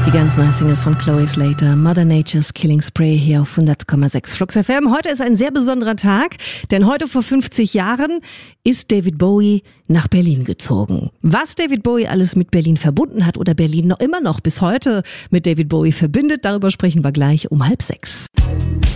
Die ganz neue Single von Chloe Slater, Mother Nature's Killing Spray, hier auf 100,6 Flux FM. Heute ist ein sehr besonderer Tag, denn heute vor 50 Jahren ist David Bowie nach Berlin gezogen. Was David Bowie alles mit Berlin verbunden hat oder Berlin noch immer noch bis heute mit David Bowie verbindet, darüber sprechen wir gleich um 5:30.